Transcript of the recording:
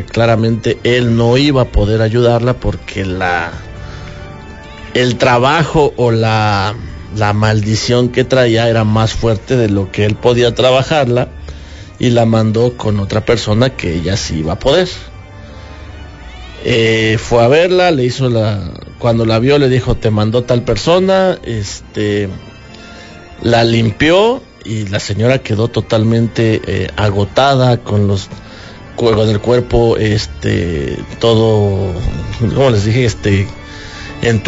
claramente él no iba a poder ayudarla porque el trabajo o la maldición que traía era más fuerte de lo que él podía trabajarla, y la mandó con otra persona que ella sí iba a poder. Fue a verla, cuando la vio le dijo: te mandó tal persona, la limpió, y la señora quedó totalmente agotada, con el cuerpo todo, como les dije,